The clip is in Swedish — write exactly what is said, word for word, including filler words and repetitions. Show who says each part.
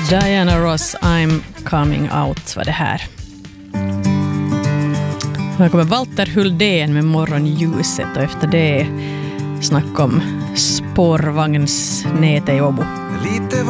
Speaker 1: Diana Ross, I'm coming out var det här. Här kommer Walter Huldén med Morgonljuset och efter det snack om spårvagnsnätet i Åbo.